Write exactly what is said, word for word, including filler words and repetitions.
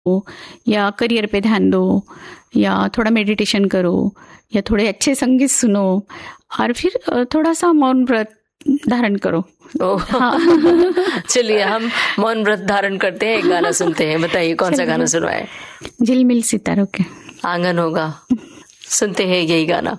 या करियर पे ध्यान दो, या थोड़ा मेडिटेशन करो, या थोड़े अच्छे संगीत सुनो, और फिर थोड़ा सा मौन व्रत धारण करो। हाँ। चलिए हम मौन व्रत धारण करते हैं, एक गाना सुनते हैं। बताइए कौन सा गाना सुनवाए? झिलमिल सितारों के आंगन होगा, सुनते हैं यही गाना।